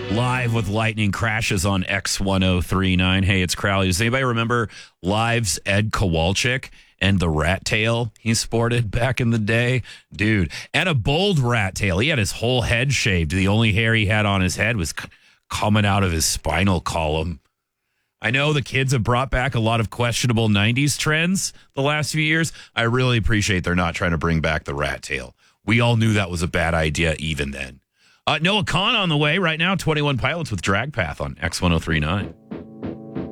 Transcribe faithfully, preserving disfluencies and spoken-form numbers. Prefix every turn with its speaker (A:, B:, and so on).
A: Live with lightning crashes on X ten thirty-nine. Hey, it's Crowley. Does anybody remember Live's Ed Kowalczyk and the rat tail he sported back in the day? Dude, and a bold rat tail. He had his whole head shaved. The only hair he had on his head was c- coming out of his spinal column. I know the kids have brought back a lot of questionable nineties trends the last few years. I really appreciate they're not trying to bring back the rat tail. We all knew that was a bad idea even then. Uh, Noah Khan on the way right now. twenty-one Pilots with Drag Path on X ten thirty-nine.